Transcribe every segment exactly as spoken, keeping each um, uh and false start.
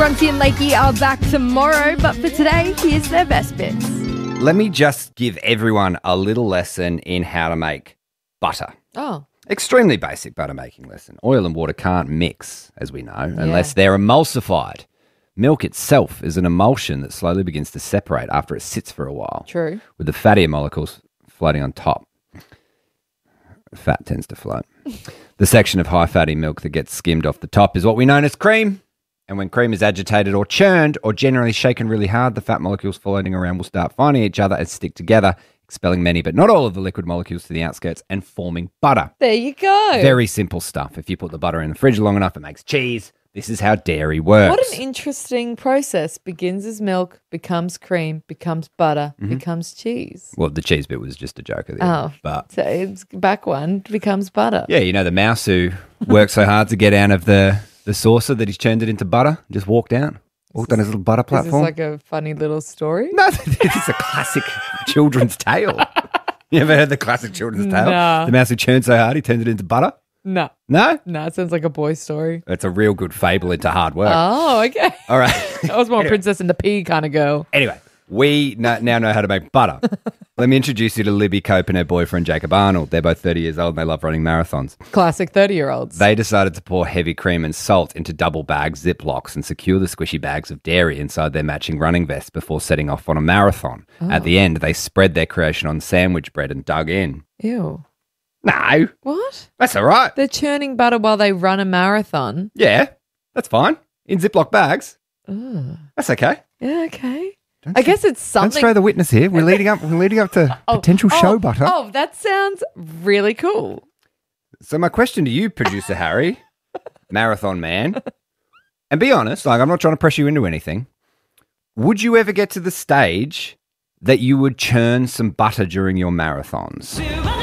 Bronte and Lakey are back tomorrow, but for today, here's their best bits. Let me just give everyone a little lesson in how to make butter. Oh. Extremely basic butter making lesson. Oil and water can't mix, as we know, unless they're emulsified. Milk itself is an emulsion that slowly begins to separate after it sits for a while. True. With the fattier molecules floating on top. Fat tends to float. The section of high fatty milk that gets skimmed off the top is what we know as cream. And when cream is agitated or churned or generally shaken really hard, the fat molecules floating around will start finding each other and stick together, expelling many but not all of the liquid molecules to the outskirts and forming butter. There you go. Very simple stuff. If you put the butter in the fridge long enough, it makes cheese. This is how dairy works. What an interesting process. Begins as milk, becomes cream, becomes butter, Mm-hmm. becomes cheese. Well, the cheese bit was just a joke at the Oh, end. But so it's back one becomes butter. yeah, you know the mouse who worked so hard to get out of the, the saucer that he's turned it into butter, just walked out, walked on his little butter Is this platform. like a funny little story? No, it's a classic children's tale. You ever heard the classic children's tale? No. The mouse who churned so hard he turned it into butter? No. No? No, it sounds like a boy story. It's a real good fable into hard work. Oh, okay. All right. I was more Princess and the Pea kind of girl. Anyway, we no- now know how to make butter. Let me introduce you to Libby Cope and her boyfriend Jacob Arnold. They're both thirty years old and they love running marathons. Classic thirty-year-olds. They decided to pour heavy cream and salt into double bag Ziplocs and secure the squishy bags of dairy inside their matching running vests before setting off on a marathon. At the end, they spread their creation on sandwich bread and dug in. Ew. No, What? that's all right. They're churning butter while they run a marathon. Yeah, that's fine. In Ziploc bags. Ugh. That's okay. Yeah, okay. Don't I you- guess it's Don't something. throw the witness here. We're leading up. We're leading up to Oh, potential show oh, butter. Oh, that sounds really cool. So my question to you, producer Harry, marathon man, and be honest, like I'm not trying to press you into anything. Would you ever get to the stage that you would churn some butter during your marathons?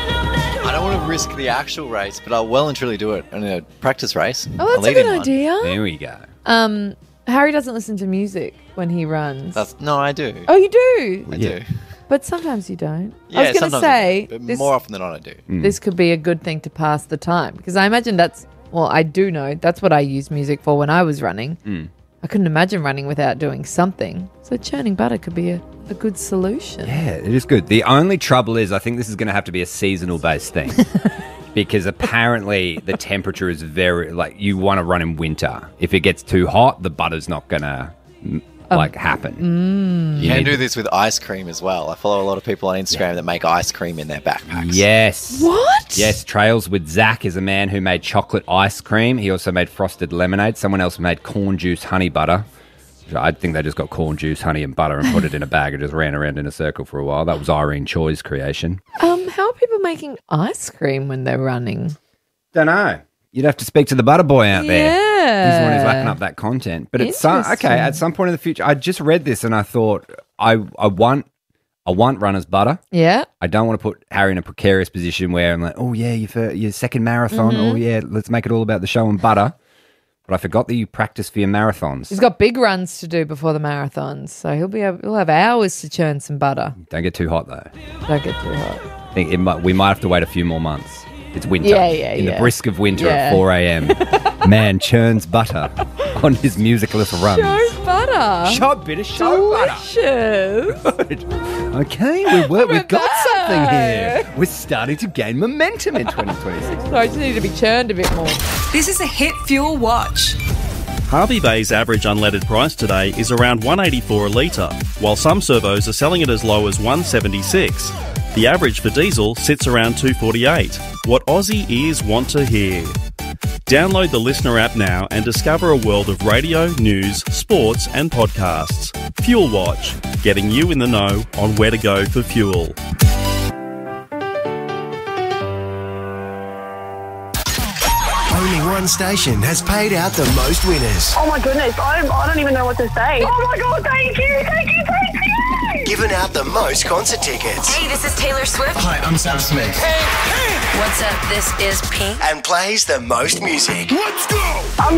I don't want to risk the actual race, but I'll well and truly do it in a practice race. Oh, that's a lead good in one. idea. There we go. Um, Harry doesn't listen to music when he runs. That's no, I do. Oh, you do? I Yeah. do. But sometimes you don't. Yeah, I was going to sometimes say, I do, but this, more often than not, I do. this could be a good thing to pass the time. Because I imagine that's, well, I do know that's what I used music for when I was running. Mm. I couldn't imagine running without doing something. So churning butter could be a, a good solution. Yeah, it is good. The only trouble is I think this is going to have to be a seasonal based thing. Because apparently the temperature is very, like, you want to run in winter. If it gets too hot, the butter's not going to, like, happen. Mm. You can need do to- this with ice cream as well. I follow a lot of people on Instagram that make ice cream in their backpacks. Yes. What? Yes, Trails with Zach is a man who made chocolate ice cream. He also made frosted lemonade. Someone else made corn juice honey butter. I think they just got corn juice, honey, and butter and put it in a bag and just ran around in a circle for a while. That was Irene Choi's creation. Um, how are people making ice cream when they're running? Don't know. You'd have to speak to the butter boy out there. Yeah. He's the one who's lacking up that content. But it's some, Interesting. okay. At some point in the future, I just read this and I thought I I want I want runner's butter. Yeah. I don't want to put Harry in a precarious position where I'm like, oh yeah, your fir- your second marathon. Mm-hmm. Oh yeah, let's make it all about the show and butter. But I forgot that you practice for your marathons. He's got big runs to do before the marathons, so he'll be able, he'll have hours to churn some butter. Don't get too hot though. Don't get too hot. I think it might, we might have to wait a few more months. It's winter. Yeah, yeah, In yeah. the brisk of winter Yeah. at four a.m. Man churns butter on his musicalist runs. Show butter. Show bit of show Delicious. butter. Good. Okay, we, we, we've got back. something here. We're starting to gain momentum in twenty twenty-six. So I just need to be churned a bit more. This is a Hit Fuel Watch. Harvey Bay's average unleaded price today is around one eighty-four a litre, while some servos are selling it as low as one seventy-six. The average for diesel sits around two forty-eight. What Aussie ears want to hear. Download the Listener app now and discover a world of radio, news, sports and podcasts. Fuel Watch, getting you in the know on where to go for fuel. Only one station has paid out the most winners. Oh my goodness, I don't, I don't even know what to say. Oh my god, thank you, thank you, thank you! Given out the most concert tickets. Hey, this is Taylor Swift. Hi, I'm Sam Smith. What's up? This is Pink. And plays the most music. I'm